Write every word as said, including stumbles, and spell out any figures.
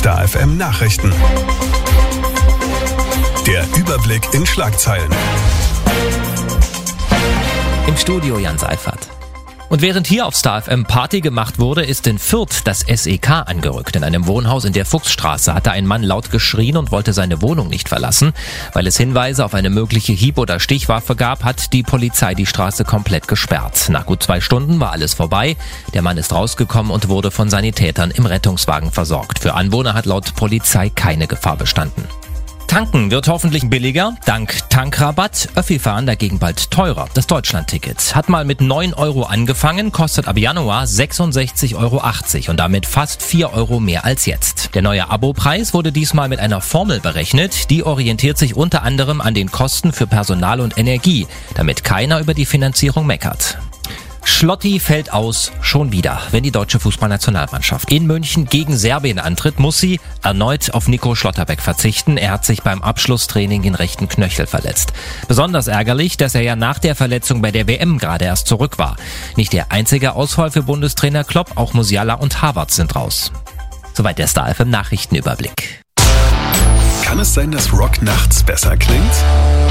Star F M Nachrichten. Der Überblick in Schlagzeilen. Im Studio Jan Seifert. Und während hier auf Star F M Party gemacht wurde, ist in Fürth das S E K angerückt. In einem Wohnhaus in der Fuchsstraße hatte ein Mann laut geschrien und wollte seine Wohnung nicht verlassen. Weil es Hinweise auf eine mögliche Hieb- oder Stichwaffe gab, hat die Polizei die Straße komplett gesperrt. Nach gut zwei Stunden war alles vorbei. Der Mann ist rausgekommen und wurde von Sanitätern im Rettungswagen versorgt. Für Anwohner hat laut Polizei keine Gefahr bestanden. Tanken wird hoffentlich billiger, dank Tankrabatt. Öffi-Fahren dagegen bald teurer. Das Deutschland-Ticket hat mal mit neun Euro angefangen, kostet ab Januar sechsundsechzig Euro achtzig und damit fast vier Euro mehr als jetzt. Der neue Abopreis wurde diesmal mit einer Formel berechnet. Die orientiert sich unter anderem an den Kosten für Personal und Energie, damit keiner über die Finanzierung meckert. Schlotti fällt aus, schon wieder. Wenn die deutsche Fußballnationalmannschaft in München gegen Serbien antritt, muss sie erneut auf Nico Schlotterbeck verzichten. Er hat sich beim Abschlusstraining den rechten Knöchel verletzt. Besonders ärgerlich, dass er ja nach der Verletzung bei der W M gerade erst zurück war. Nicht der einzige Ausfall für Bundestrainer Klopp, auch Musiala und Havertz sind raus. Soweit der Star F M Nachrichtenüberblick. Kann es sein, dass Rock nachts besser klingt?